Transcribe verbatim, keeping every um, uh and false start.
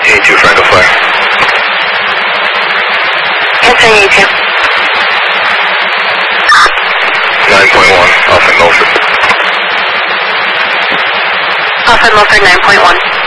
Gene two, Franco Flare. Answering you two. nine point one, Alpha Milford. Alpha Milford nine point one.